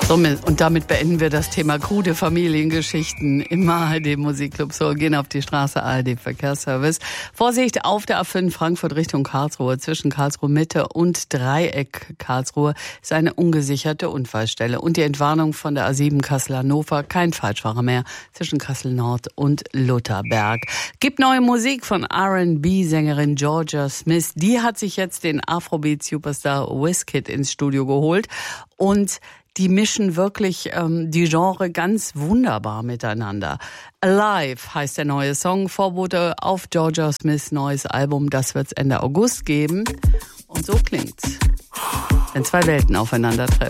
Und damit beenden wir das Thema krude Familiengeschichten im ARD Musikclub. So, gehen auf die Straße, ARD Verkehrsservice. Vorsicht auf der A5 Frankfurt Richtung Karlsruhe. Zwischen Karlsruhe Mitte und Dreieck Karlsruhe ist eine ungesicherte Unfallstelle. Und die Entwarnung von der A7 Kassel-Hannover. Kein Falschfahrer mehr zwischen Kassel Nord und Lutherberg. Gibt neue Musik von R&B-Sängerin Georgia Smith. Die hat sich jetzt den Afrobeat-Superstar Wizkid ins Studio geholt. Und die mischen wirklich die Genre ganz wunderbar miteinander. Alive heißt der neue Song, Vorbote auf Georgia Smiths neues Album. Das wird's Ende August geben. Und so klingt's, wenn zwei Welten aufeinandertreffen.